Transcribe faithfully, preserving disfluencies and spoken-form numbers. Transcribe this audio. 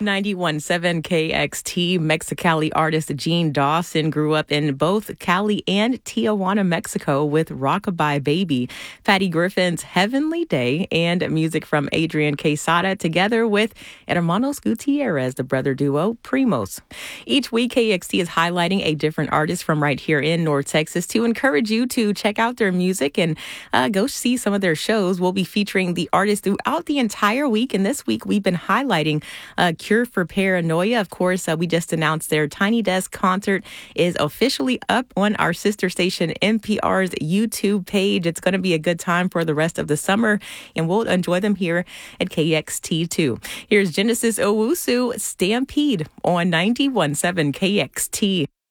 ninety-one point seven K X T Mexicali artist Gene Dawson grew up in both Cali and Tijuana, Mexico with Rockabye Baby, Patty Griffin's Heavenly Day, and music from Adrian Quesada together with Hermanos Gutierrez, the brother duo Primos. Each week, K X T is highlighting a different artist from right here in North Texas to encourage you to check out their music and uh, go see some of their shows. We'll be featuring the artist throughout the entire week, and this week we've been highlighting uh, Cure for Paranoia. Of course, uh, we just announced their Tiny Desk concert is officially up on our sister station N P R's YouTube page. It's going to be a good time for the rest of the summer, and we'll enjoy them here at K X T too. Here's Genesis Owusu, Stampede on ninety-one point seven K X T.